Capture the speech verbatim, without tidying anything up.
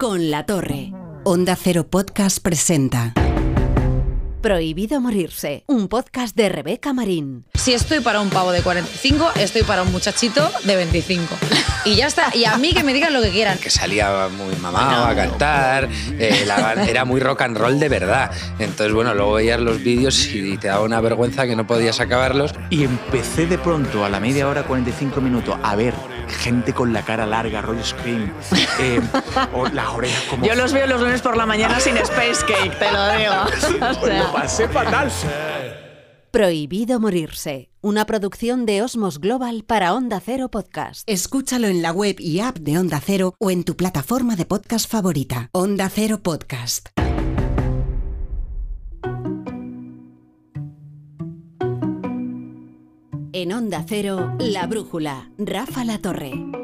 con La Torre. Onda Cero Podcast presenta Prohibido morirse, un podcast de Rebeca Marín. Si estoy para un pavo de cuarenta y cinco, estoy para un muchachito de veinticinco. Y ya está. Y a mí que me digan lo que quieran. Que salía muy mamado a cantar, eh, la, era muy rock and roll de verdad. Entonces, bueno, luego veías los vídeos y te daba una vergüenza que no podías acabarlos. Y empecé de pronto, a la media hora, cuarenta y cinco minutos, a ver gente con la cara larga, rollo Scream, eh, o las orejas como... Yo los veo los lunes por la mañana sin Space Cake, te lo digo. O sea... Lo pasé fatal. Prohibido morirse, una producción de Osmos Global para Onda Cero Podcast. Escúchalo en la web y app de Onda Cero o en tu plataforma de podcast favorita. Onda Cero Podcast. En Onda Cero, La Brújula, Rafa La Torre.